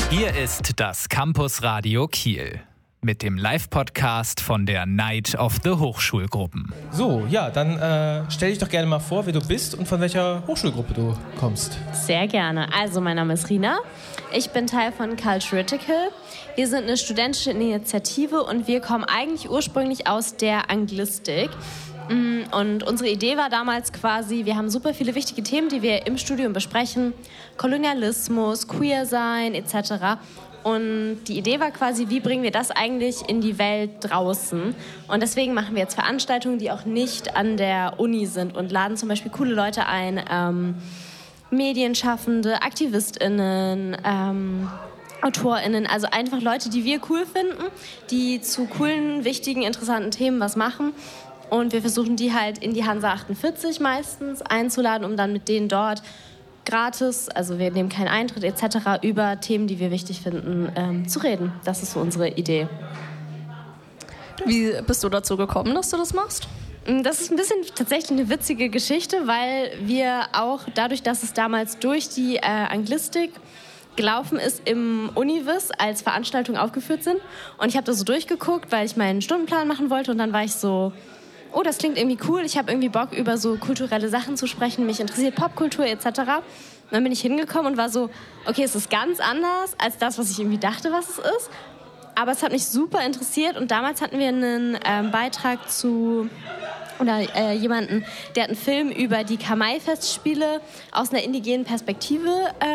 Hier ist das Campus Radio Kiel mit dem Live-Podcast von der Night of the Hochschulgruppen. So, ja, dann stell dich doch gerne mal vor, wer du bist und von welcher Hochschulgruppe du kommst. Sehr gerne. Also, mein Name ist Rina. Ich bin Teil von Culturitical. Wir sind eine studentische Initiative und wir kommen eigentlich ursprünglich aus der Anglistik. Und unsere Idee war damals quasi, wir haben super viele wichtige Themen, die wir im Studium besprechen. Kolonialismus, Queersein etc. Und die Idee war quasi, wie bringen wir das eigentlich in die Welt draußen? Und deswegen machen wir jetzt Veranstaltungen, die auch nicht an der Uni sind und laden zum Beispiel coole Leute ein, Medienschaffende, AktivistInnen, AutorInnen, also einfach Leute, die wir cool finden, die zu coolen, wichtigen, interessanten Themen was machen. Und wir versuchen die halt in die Hansa 48 meistens einzuladen, um dann mit denen dort gratis, also wir nehmen keinen Eintritt etc., über Themen, die wir wichtig finden, zu reden. Das ist so unsere Idee. Wie bist du dazu gekommen, dass du das machst? Das ist ein bisschen tatsächlich eine witzige Geschichte, weil wir auch dadurch, dass es damals durch die Anglistik gelaufen ist, im Univis als Veranstaltung aufgeführt sind. Und ich habe da so durchgeguckt, weil ich meinen Stundenplan machen wollte und dann war ich so, oh, das klingt irgendwie cool, ich habe irgendwie Bock, über so kulturelle Sachen zu sprechen, mich interessiert Popkultur etc. Und dann bin ich hingekommen und war so, okay, es ist ganz anders als das, was ich irgendwie dachte, was es ist. Aber es hat mich super interessiert und damals hatten wir einen Beitrag zu, oder jemanden, der hat einen Film über die Kamai-Festspiele aus einer indigenen Perspektive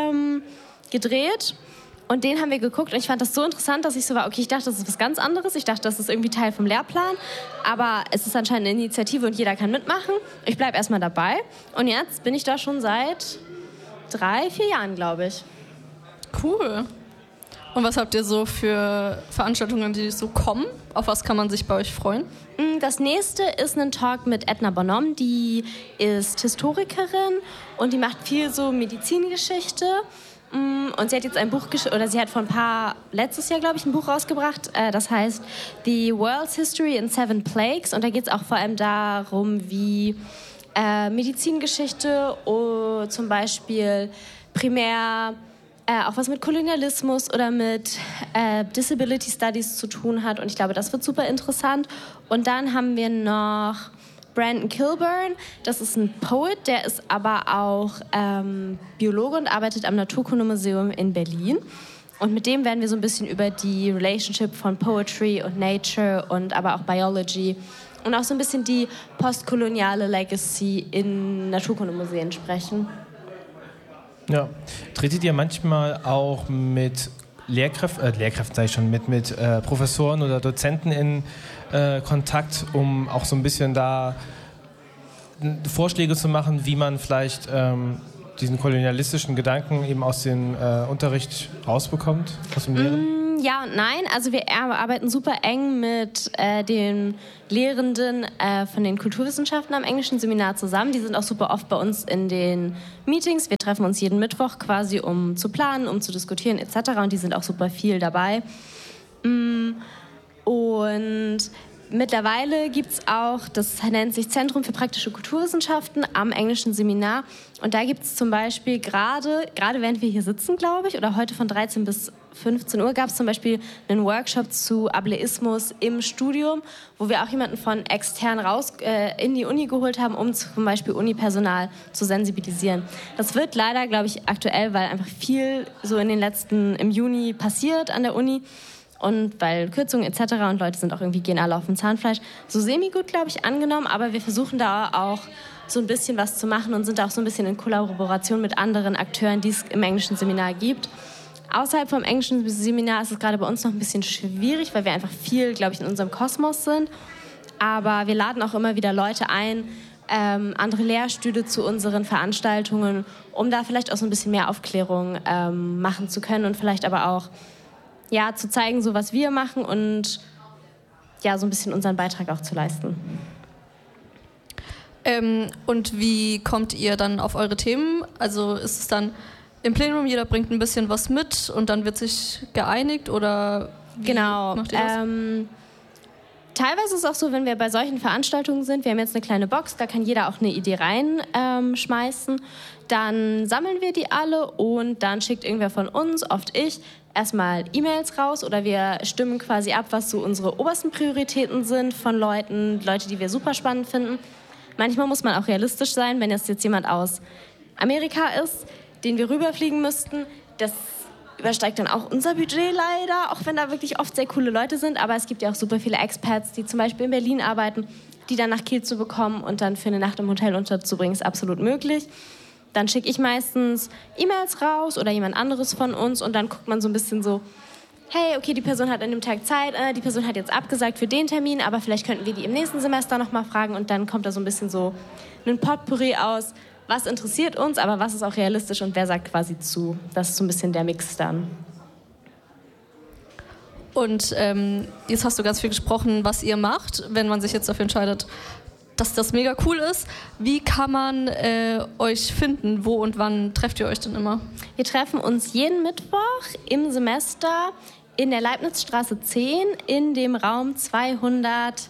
gedreht. Und den haben wir geguckt und ich fand das so interessant, dass ich so war, okay, ich dachte, das ist was ganz anderes. Ich dachte, das ist irgendwie Teil vom Lehrplan. Aber es ist anscheinend eine Initiative und jeder kann mitmachen. Ich bleibe erstmal dabei. Und jetzt bin ich da schon seit 3-4 Jahren, glaube ich. Cool. Und was habt ihr so für Veranstaltungen, die so kommen? Auf was kann man sich bei euch freuen? Das nächste ist ein Talk mit Edna Bonhomme. Die ist Historikerin und die macht viel so Medizingeschichte. Und sie hat jetzt ein Buch sie hat letztes Jahr, glaube ich, ein Buch rausgebracht, das heißt The World's History in 7 Plagues. Und da geht es auch vor allem darum, wie Medizingeschichte zum Beispiel primär auch was mit Kolonialismus oder mit Disability Studies zu tun hat. Und ich glaube, das wird super interessant. Und dann haben wir noch Brandon Kilburn, das ist ein Poet, der ist aber auch Biologe und arbeitet am Naturkundemuseum in Berlin. Und mit dem werden wir so ein bisschen über die Relationship von Poetry und Nature und aber auch Biology und auch so ein bisschen die postkoloniale Legacy in Naturkundemuseen sprechen. Ja. Tretet ihr manchmal auch mit Lehrkräften sage ich schon, mit Professoren oder Dozenten in Kontakt, um auch so ein bisschen da Vorschläge zu machen, wie man vielleicht diesen kolonialistischen Gedanken eben aus dem Unterricht rausbekommt, aus dem Lehren? Ja und nein. Also wir arbeiten super eng mit den Lehrenden von den Kulturwissenschaften am englischen Seminar zusammen. Die sind auch super oft bei uns in den Meetings. Wir treffen uns jeden Mittwoch quasi, um zu planen, um zu diskutieren etc. Und die sind auch super viel dabei. Und mittlerweile gibt es auch, das nennt sich Zentrum für praktische Kulturwissenschaften am englischen Seminar. Und da gibt es zum Beispiel gerade während wir hier sitzen, glaube ich, oder heute von 13 bis 15 Uhr gab es zum Beispiel einen Workshop zu Ableismus im Studium, wo wir auch jemanden von extern raus in die Uni geholt haben, um zum Beispiel Unipersonal zu sensibilisieren. Das wird leider, glaube ich, aktuell, weil einfach viel so im Juni passiert an der Uni. Und weil Kürzungen etc. und Leute sind auch irgendwie, gehen alle auf dem Zahnfleisch, so semi-gut, glaube ich, angenommen. Aber wir versuchen da auch so ein bisschen was zu machen und sind auch so ein bisschen in Kollaboration mit anderen Akteuren, die es im englischen Seminar gibt. Außerhalb vom englischen Seminar ist es gerade bei uns noch ein bisschen schwierig, weil wir einfach viel, glaube ich, in unserem Kosmos sind. Aber wir laden auch immer wieder Leute ein, andere Lehrstühle zu unseren Veranstaltungen, um da vielleicht auch so ein bisschen mehr Aufklärung machen zu können und vielleicht aber auch zu zeigen, so was wir machen und ja, so ein bisschen unseren Beitrag auch zu leisten. Und wie kommt ihr dann auf eure Themen? Also ist es dann im Plenum, jeder bringt ein bisschen was mit und dann wird sich geeinigt oder wie genau. macht ihr das? Teilweise ist es auch so, wenn wir bei solchen Veranstaltungen sind, wir haben jetzt eine kleine Box, da kann jeder auch eine Idee reinschmeißen. Dann sammeln wir die alle und dann schickt irgendwer von uns, oft ich, erstmal E-Mails raus oder wir stimmen quasi ab, was so unsere obersten Prioritäten sind von Leute, die wir super spannend finden. Manchmal muss man auch realistisch sein, wenn jetzt jemand aus Amerika ist, den wir rüberfliegen müssten, das übersteigt dann auch unser Budget leider, auch wenn da wirklich oft sehr coole Leute sind. Aber es gibt ja auch super viele Expats, die zum Beispiel in Berlin arbeiten, die dann nach Kiel zu bekommen und dann für eine Nacht im Hotel unterzubringen, ist absolut möglich. Dann schicke ich meistens E-Mails raus oder jemand anderes von uns und dann guckt man so ein bisschen so, hey, okay, die Person hat an dem Tag Zeit, die Person hat jetzt abgesagt für den Termin, aber vielleicht könnten wir die im nächsten Semester nochmal fragen und dann kommt da so ein bisschen so ein Potpourri aus, was interessiert uns, aber was ist auch realistisch und wer sagt quasi zu. Das ist so ein bisschen der Mix dann. Und jetzt hast du ganz viel gesprochen, was ihr macht, wenn man sich jetzt dafür entscheidet, dass das mega cool ist. Wie kann man euch finden? Wo und wann trefft ihr euch denn immer? Wir treffen uns jeden Mittwoch im Semester in der Leibnizstraße 10 in dem Raum 243.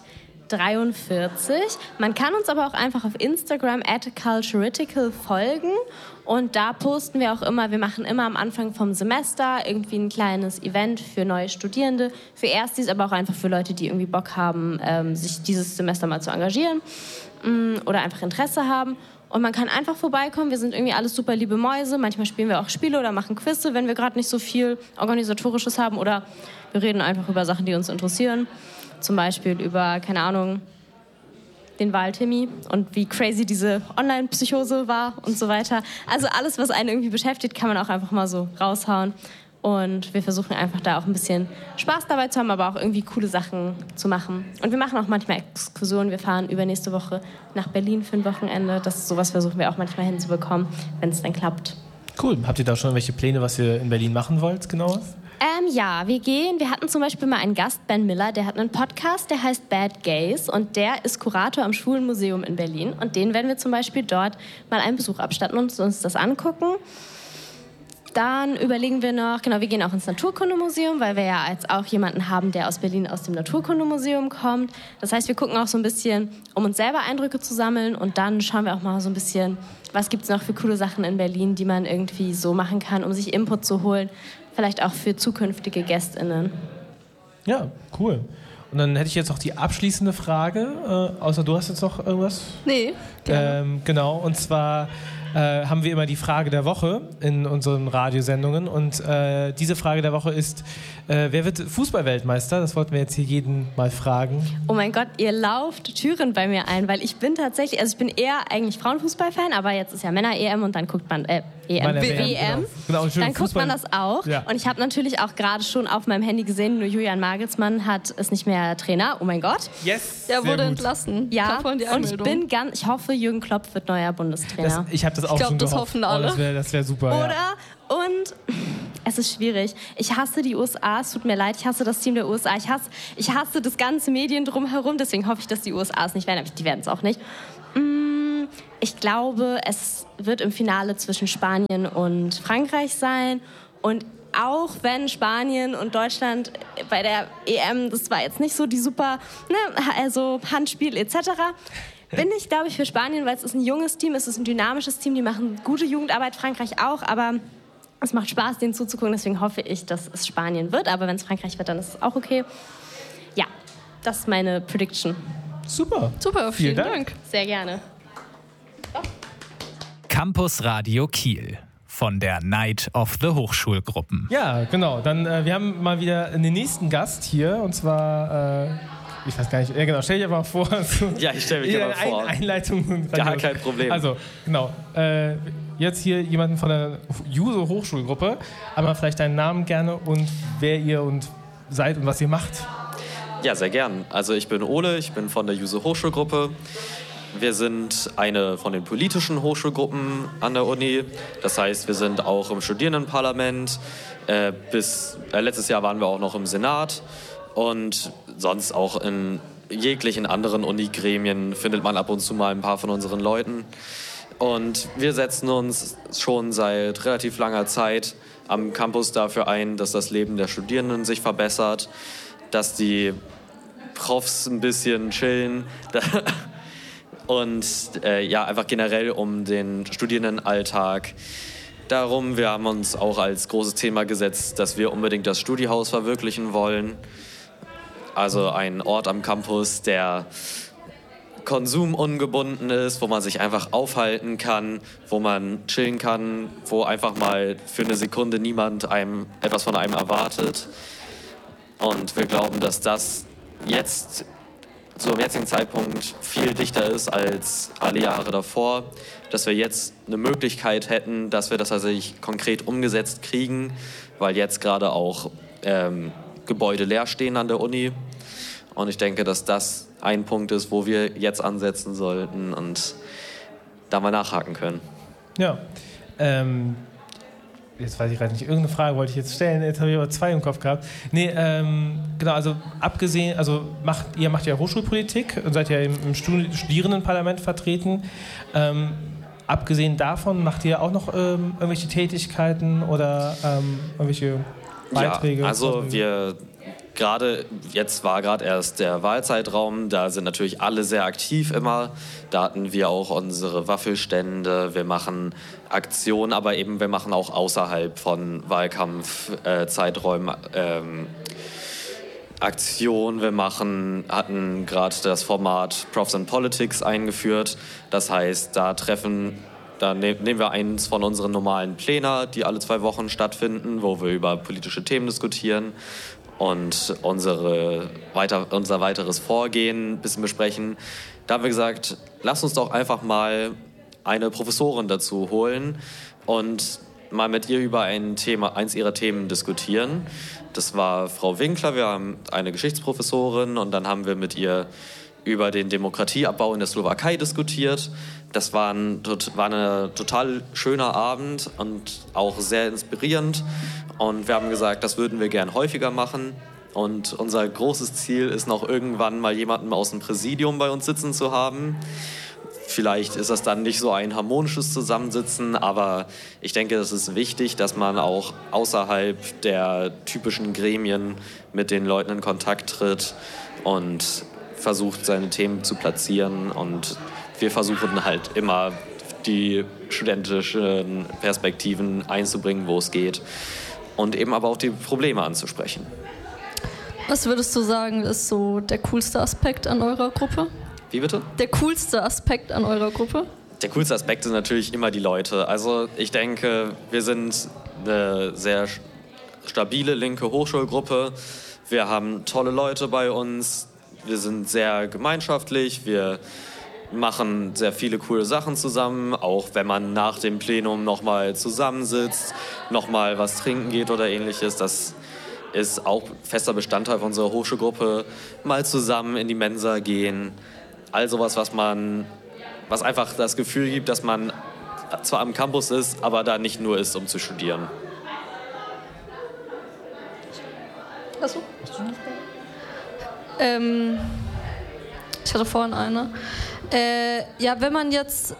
Man kann uns aber auch einfach auf Instagram @culturitical folgen und da posten wir auch immer, wir machen immer am Anfang vom Semester irgendwie ein kleines Event für neue Studierende, für Erstis, aber auch einfach für Leute, die irgendwie Bock haben, sich dieses Semester mal zu engagieren oder einfach Interesse haben. Und man kann einfach vorbeikommen, wir sind irgendwie alles super liebe Mäuse, manchmal spielen wir auch Spiele oder machen Quizze, wenn wir gerade nicht so viel Organisatorisches haben oder wir reden einfach über Sachen, die uns interessieren. Zum Beispiel über, keine Ahnung, den Wahltermin und wie crazy diese Online-Psychose war und so weiter. Also alles, was einen irgendwie beschäftigt, kann man auch einfach mal so raushauen. Und wir versuchen einfach da auch ein bisschen Spaß dabei zu haben, aber auch irgendwie coole Sachen zu machen. Und wir machen auch manchmal Exkursionen. Wir fahren übernächste Woche nach Berlin für ein Wochenende. Sowas versuchen wir auch manchmal hinzubekommen, wenn es dann klappt. Cool. Habt ihr da schon welche Pläne, was ihr in Berlin machen wollt, genau? Ja, wir hatten zum Beispiel mal einen Gast, Ben Miller, der hat einen Podcast, der heißt Bad Gays und der ist Kurator am Schwulenmuseum in Berlin und den werden wir zum Beispiel dort mal einen Besuch abstatten und uns das angucken. Dann überlegen wir noch, wir gehen auch ins Naturkundemuseum, weil wir ja jetzt auch jemanden haben, der aus Berlin aus dem Naturkundemuseum kommt. Das heißt, wir gucken auch so ein bisschen, um uns selber Eindrücke zu sammeln und dann schauen wir auch mal so ein bisschen, was gibt es noch für coole Sachen in Berlin, die man irgendwie so machen kann, um sich Input zu holen, vielleicht auch für zukünftige GästInnen. Ja, cool. Und dann hätte ich jetzt noch die abschließende Frage, außer du hast jetzt noch irgendwas? Nee. Genau, und zwar haben wir immer die Frage der Woche in unseren Radiosendungen und diese Frage der Woche ist, wer wird Fußballweltmeister? Das wollten wir jetzt hier jeden mal fragen. Oh mein Gott, ihr lauft Türen bei mir ein, weil ich bin tatsächlich, ich bin eher eigentlich Frauenfußball-Fan, aber jetzt ist ja Männer-EM und dann guckt man WM. Genau, dann guckt man das auch. Ja. Und ich habe natürlich auch gerade schon auf meinem Handy gesehen, nur Julian Nagelsmann ist nicht mehr Trainer. Oh mein Gott. Yes. Der wurde entlassen. Ja, und ich hoffe, Jürgen Klopp wird neuer Bundestrainer. Ich habe das auch schon gehofft. Das hoffen alle. Das wäre super. Oder? Ja. Und es ist schwierig. Ich hasse die USA, es tut mir leid, ich hasse das Team der USA. Ich hasse das ganze Medien drumherum, deswegen hoffe ich, dass die USA es nicht werden, aber die werden es auch nicht. Ich glaube, es wird im Finale zwischen Spanien und Frankreich sein. Und auch wenn Spanien und Deutschland bei der EM, das war jetzt nicht so die super, also Handspiel etc., bin ich, glaube ich, für Spanien, weil es ist ein junges Team, es ist ein dynamisches Team, die machen gute Jugendarbeit, Frankreich auch, aber es macht Spaß, denen zuzugucken, deswegen hoffe ich, dass es Spanien wird, aber wenn es Frankreich wird, dann ist es auch okay. Ja, das ist meine Prediction. Super, vielen Dank. Sehr gerne. Campus Radio Kiel von der Night of the Hochschulgruppen. Ja, genau. Dann wir haben mal wieder den nächsten Gast hier und zwar ich weiß gar nicht, genau, stell dich einfach mal vor. Ja, ich stelle mich gerne vor. Einleitung. Gar kein Problem. Also, genau. Jetzt hier jemanden von der Juso Hochschulgruppe. Einmal vielleicht deinen Namen gerne und wer ihr seid und was ihr macht. Ja, sehr gern. Also ich bin Ole, ich bin von der Juso Hochschulgruppe. Wir sind eine von den politischen Hochschulgruppen an der Uni. Das heißt, wir sind auch im Studierendenparlament. Bis letztes Jahr waren wir auch noch im Senat. Und sonst auch in jeglichen anderen Uni-Gremien findet man ab und zu mal ein paar von unseren Leuten. Und wir setzen uns schon seit relativ langer Zeit am Campus dafür ein, dass das Leben der Studierenden sich verbessert, dass die Profs ein bisschen chillen und einfach generell um den Studierendenalltag. Darum, wir haben uns auch als großes Thema gesetzt, dass wir unbedingt das Studiehaus verwirklichen wollen. Also ein Ort am Campus, der konsumungebunden ist, wo man sich einfach aufhalten kann, wo man chillen kann, wo einfach mal für eine Sekunde niemand etwas von einem erwartet. Und wir glauben, dass das jetzt zum jetzigen Zeitpunkt viel dichter ist als alle Jahre davor, dass wir jetzt eine Möglichkeit hätten, dass wir das tatsächlich konkret umgesetzt kriegen, weil jetzt gerade auch Gebäude leer stehen an der Uni. Und ich denke, dass das ein Punkt ist, wo wir jetzt ansetzen sollten und da mal nachhaken können. Ja, jetzt weiß ich gerade nicht, irgendeine Frage wollte ich jetzt stellen, jetzt habe ich aber 2 im Kopf gehabt. Nee, genau, also abgesehen, also ihr macht ja Hochschulpolitik und seid ja im Studierendenparlament vertreten. Abgesehen davon macht ihr auch noch irgendwelche Tätigkeiten oder irgendwelche Beiträge? Ja, also jetzt war gerade erst der Wahlzeitraum, da sind natürlich alle sehr aktiv immer. Da hatten wir auch unsere Waffelstände, wir machen Aktionen, aber eben wir machen auch außerhalb von Wahlkampfzeiträumen Aktionen. Wir hatten gerade das Format Profs in Politics eingeführt. Das heißt, da nehmen wir eins von unseren normalen Plänen, die alle 2 Wochen stattfinden, wo wir über politische Themen diskutieren und unser weiteres Vorgehen ein bisschen besprechen. Da haben wir gesagt, lass uns doch einfach mal eine Professorin dazu holen und mal mit ihr über eins ihrer Themen diskutieren. Das war Frau Winkler, wir haben eine Geschichtsprofessorin und dann haben wir mit ihr über den Demokratieabbau in der Slowakei diskutiert. Das war ein total schöner Abend und auch sehr inspirierend. Und wir haben gesagt, das würden wir gern häufiger machen. Und unser großes Ziel ist noch irgendwann mal jemanden aus dem Präsidium bei uns sitzen zu haben. Vielleicht ist das dann nicht so ein harmonisches Zusammensitzen, aber ich denke, es ist wichtig, dass man auch außerhalb der typischen Gremien mit den Leuten in Kontakt tritt und versucht, seine Themen zu platzieren. Und wir versuchen halt immer, die studentischen Perspektiven einzubringen, wo es geht. Und eben aber auch die Probleme anzusprechen. Was würdest du sagen, ist so der coolste Aspekt an eurer Gruppe? Wie bitte? Der coolste Aspekt an eurer Gruppe? Der coolste Aspekt sind natürlich immer die Leute. Also ich denke, wir sind eine sehr stabile linke Hochschulgruppe. Wir haben tolle Leute bei uns. Wir sind sehr gemeinschaftlich. Wir machen sehr viele coole Sachen zusammen. Auch wenn man nach dem Plenum nochmal zusammensitzt, nochmal was trinken geht oder ähnliches. Das ist auch fester Bestandteil von unserer Hochschulgruppe. Mal zusammen in die Mensa gehen. All sowas, was einfach das Gefühl gibt, dass man zwar am Campus ist, aber da nicht nur ist, um zu studieren. Hast du? Ich hatte vorhin eine. Ja, wenn man jetzt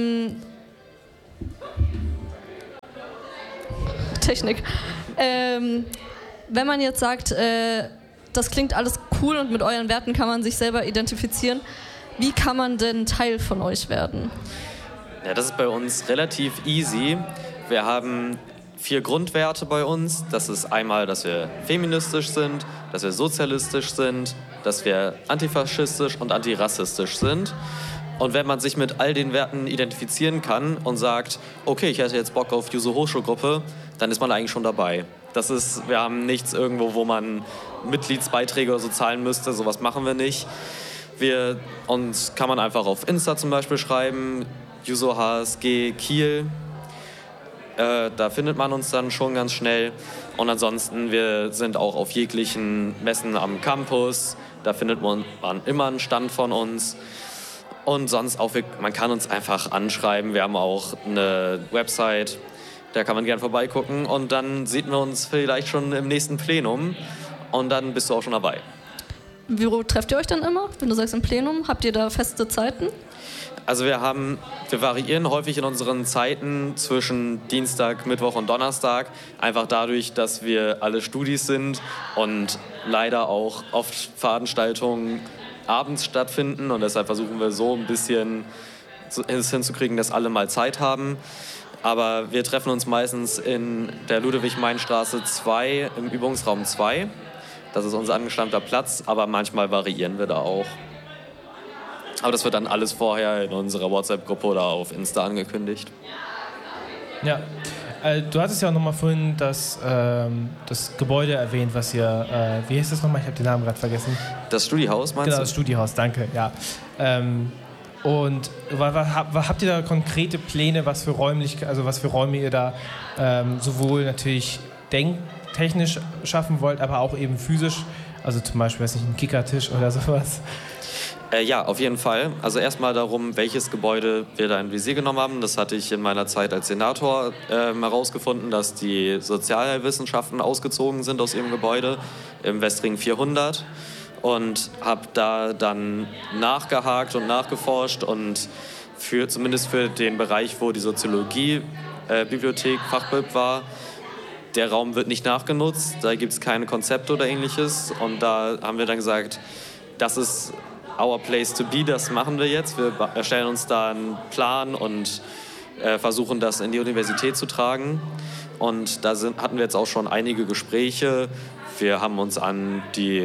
Technik. Wenn man jetzt sagt, das klingt alles cool und mit euren Werten kann man sich selber identifizieren, wie kann man denn Teil von euch werden? Ja, das ist bei uns relativ easy. Wir haben 4 Grundwerte bei uns. Das ist einmal, dass wir feministisch sind, dass wir sozialistisch sind, dass wir antifaschistisch und antirassistisch sind. Und wenn man sich mit all den Werten identifizieren kann und sagt, okay, ich hätte jetzt Bock auf Juso Hochschulgruppe, dann ist man eigentlich schon dabei. Wir haben nichts irgendwo, wo man Mitgliedsbeiträge oder so zahlen müsste. Sowas machen wir nicht. Uns kann man einfach auf Insta zum Beispiel schreiben, Juso HSG Kiel. Da findet man uns dann schon ganz schnell. Und ansonsten, wir sind auch auf jeglichen Messen am Campus. Da findet man immer einen Stand von uns. Und sonst auch, man kann uns einfach anschreiben. Wir haben auch eine Website, da kann man gerne vorbeigucken. Und dann sieht man uns vielleicht schon im nächsten Plenum. Und dann bist du auch schon dabei. Wo trefft ihr euch dann immer? Wenn du sagst im Plenum, habt ihr da feste Zeiten? Also wir variieren häufig in unseren Zeiten zwischen Dienstag, Mittwoch und Donnerstag, einfach dadurch, dass wir alle Studis sind und leider auch oft Veranstaltungen abends stattfinden und deshalb versuchen wir so ein bisschen es hinzukriegen, dass alle mal Zeit haben. Aber wir treffen uns meistens in der Ludwig-Mein-Straße 2 im Übungsraum 2. Das ist unser angestammter Platz, aber manchmal variieren wir da auch. Aber das wird dann alles vorher in unserer WhatsApp-Gruppe oder auf Insta angekündigt. Ja, du hattest ja auch nochmal vorhin das Gebäude erwähnt, was ihr, wie heißt das nochmal? Ich habe den Namen gerade vergessen. Das Studiehaus, meinst du? Genau, das Studiehaus, danke, ja. Und habt ihr da konkrete Pläne, was für Räume ihr da sowohl natürlich denktechnisch schaffen wollt, aber auch eben physisch? Also zum Beispiel, weiß nicht, ein Kickertisch oder sowas? Ja, auf jeden Fall. Also erstmal darum, welches Gebäude wir da in Visier genommen haben. Das hatte ich in meiner Zeit als Senator herausgefunden, dass die Sozialwissenschaften ausgezogen sind aus ihrem Gebäude im Westring 400 und habe da dann nachgehakt und nachgeforscht und zumindest für den Bereich, wo die Soziologie Bibliothek Fachbib war, der Raum wird nicht nachgenutzt, da gibt es keine Konzepte oder ähnliches und da haben wir dann gesagt, das ist our place to be, das machen wir jetzt. Wir erstellen uns da einen Plan und versuchen das in die Universität zu tragen. Und da hatten wir jetzt auch schon einige Gespräche. Wir haben uns ans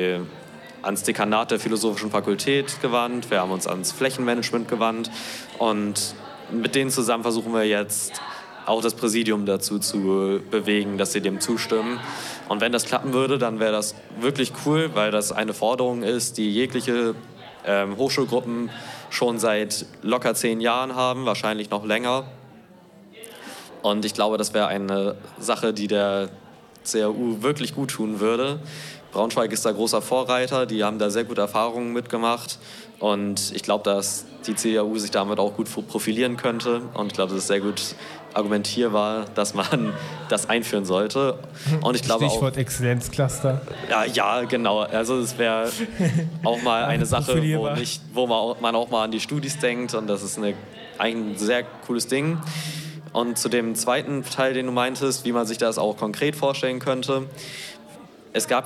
Dekanat der Philosophischen Fakultät gewandt, wir haben uns ans Flächenmanagement gewandt und mit denen zusammen versuchen wir jetzt auch das Präsidium dazu zu bewegen, dass sie dem zustimmen. Und wenn das klappen würde, dann wäre das wirklich cool, weil das eine Forderung ist, die jegliche Hochschulgruppen schon seit locker 10 Jahren haben, wahrscheinlich noch länger. Und ich glaube, das wäre eine Sache, die der CAU wirklich gut tun würde. Braunschweig ist da großer Vorreiter, die haben da sehr gute Erfahrungen mitgemacht. Und ich glaube, dass die CAU sich damit auch gut profilieren könnte. Und ich glaube, dass es sehr gut argumentierbar, dass man das einführen sollte. Und ich glaube Stichwort Exzellenzcluster. Ja, genau. Also es wäre auch mal eine Sache, wo man auch mal an die Studis denkt. Und das ist ein sehr cooles Ding. Und zu dem zweiten Teil, den du meintest, wie man sich das auch konkret vorstellen könnte. Es gibt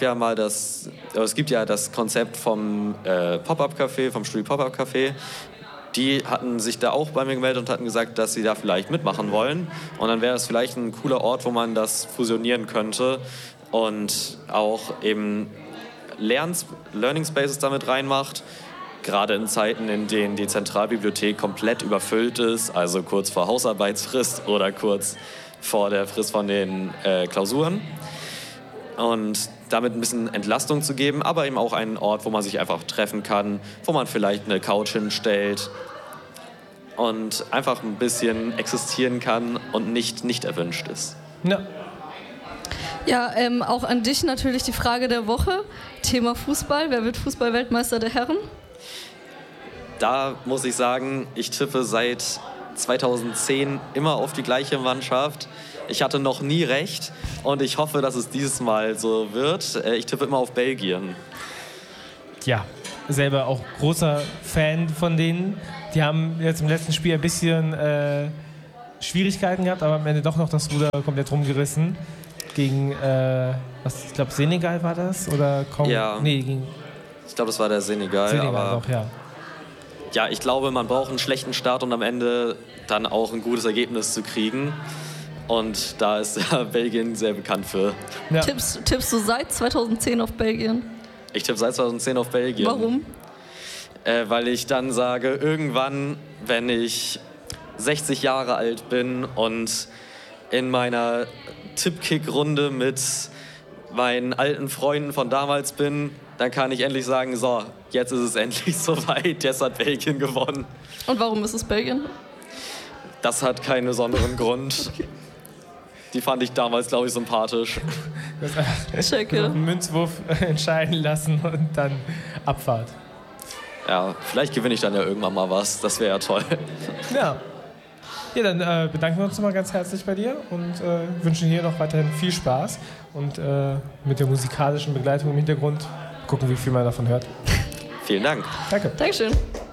ja das Konzept vom Pop-Up-Café, vom Studi-Pop-Up-Café. Die hatten sich da auch bei mir gemeldet und hatten gesagt, dass sie da vielleicht mitmachen wollen. Und dann wäre es vielleicht ein cooler Ort, wo man das fusionieren könnte und auch eben Learning Spaces damit reinmacht. Gerade in Zeiten, in denen die Zentralbibliothek komplett überfüllt ist, also kurz vor Hausarbeitsfrist oder kurz vor der Frist von den Klausuren. Und damit ein bisschen Entlastung zu geben, aber eben auch einen Ort, wo man sich einfach treffen kann, wo man vielleicht eine Couch hinstellt und einfach ein bisschen existieren kann und nicht erwünscht ist. Ja, auch an dich natürlich die Frage der Woche. Thema Fußball. Wer wird Fußball-Weltmeister der Herren? Da muss ich sagen, ich tippe seit 2010 immer auf die gleiche Mannschaft. Ich hatte noch nie recht und ich hoffe, dass es dieses Mal so wird. Ich tippe immer auf Belgien. Ja, selber auch großer Fan von denen. Die haben jetzt im letzten Spiel ein bisschen Schwierigkeiten gehabt, aber am Ende doch noch das Ruder komplett rumgerissen. Gegen, ich glaube, Senegal war das? Oder ja, gegen ich glaube, das war der Senegal. Aber doch, ja. Ja, ich glaube, man braucht einen schlechten Start und am Ende dann auch ein gutes Ergebnis zu kriegen. Und da ist ja Belgien sehr bekannt für. Ja. Tippst du seit 2010 auf Belgien? Ich tippe seit 2010 auf Belgien. Warum? Weil ich dann sage, irgendwann, wenn ich 60 Jahre alt bin und in meiner Tippkick-Runde mit meinen alten Freunden von damals bin, dann kann ich endlich sagen, so, jetzt ist es endlich soweit, jetzt hat Belgien gewonnen. Und warum ist es Belgien? Das hat keinen besonderen Grund. Die fand ich damals, glaube ich, sympathisch. Einen Münzwurf entscheiden lassen und dann Abfahrt. Ja, vielleicht gewinne ich dann ja irgendwann mal was. Das wäre ja toll. Ja, dann bedanken wir uns nochmal ganz herzlich bei dir und wünschen hier noch weiterhin viel Spaß. Und mit der musikalischen Begleitung im Hintergrund gucken, wie viel man davon hört. Vielen Dank. Danke. Dankeschön.